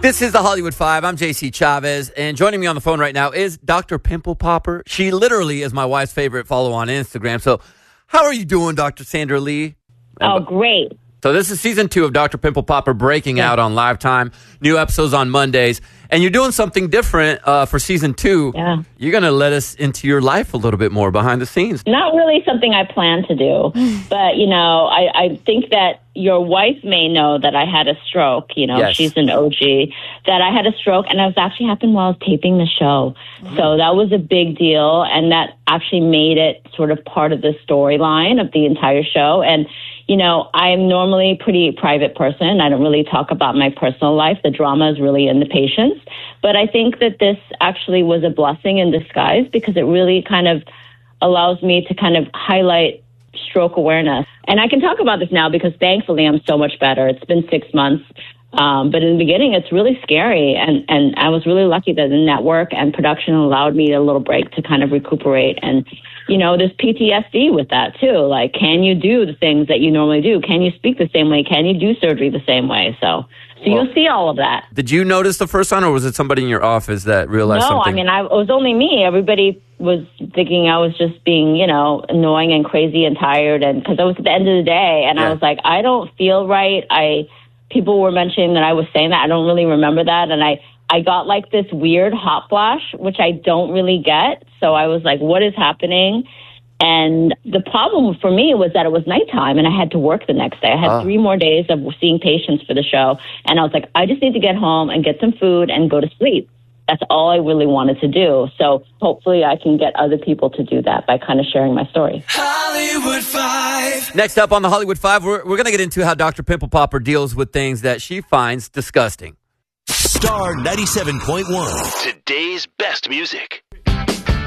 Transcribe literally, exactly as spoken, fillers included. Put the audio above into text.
This is the Hollywood Five. I'm J C Chavez, and joining me on the phone right now is Doctor Pimple Popper. She literally is my wife's favorite follow on Instagram. So how are you doing, Doctor Sandra Lee? Oh, great. So this is season two of Doctor Pimple Popper breaking yeah. out on Lifetime. New episodes on Mondays. And you're doing something different uh, for season two. Yeah. You're going to let us into your life a little bit more behind the scenes. Not really something I plan to do. But, you know, I, I think that your wife may know that I had a stroke. You know, yes. she's an O G. That I had a stroke, and it was actually happened while I was taping the show. Mm-hmm. So that was a big deal, and that actually made it sort of part of the storyline of the entire show. And you know, I'm normally a pretty private person. I don't really talk about my personal life. The drama is really in the patients. But I think that this actually was a blessing in disguise because it really kind of allows me to kind of highlight stroke awareness. And I can talk about this now because thankfully I'm so much better. It's been six months. Um, but in the beginning, it's really scary. And, and I was really lucky that the network and production allowed me a little break to kind of recuperate. And, you know, there's P T S D with that, too. Like, can you do the things that you normally do? Can you speak the same way? Can you do surgery the same way? So, so well, you'll see all of that. Did you notice the first time, or was it somebody in your office that realized no, something? No, I mean, I, it was only me. Everybody was thinking I was just being, you know, annoying and crazy and tired. And because I was at the end of the day, and yeah. I was like, I don't feel right. I... People were mentioning that I was saying that. I don't really remember that. And I, I got like this weird hot flash, which I don't really get. So I was like, what is happening? And the problem for me was that it was nighttime and I had to work the next day. I had oh. three more days of seeing patients for the show. And I was like, I just need to get home and get some food and go to sleep. That's all I really wanted to do. So hopefully I can get other people to do that by kind of sharing my story. Hollywood Five. Next up on the Hollywood Five, we're, we're going to get into how Doctor Pimple Popper deals with things that she finds disgusting. Star ninety-seven point one. Today's best music.